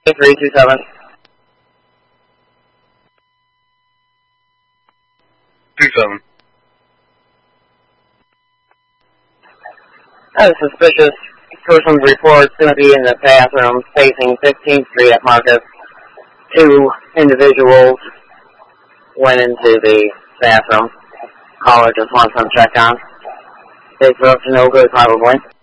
327. A suspicious person's report is going to be in the bathroom facing 15th Street at Marcus. 2 individuals went into the bathroom. Caller just wants some check on. They threw up to no good, probably.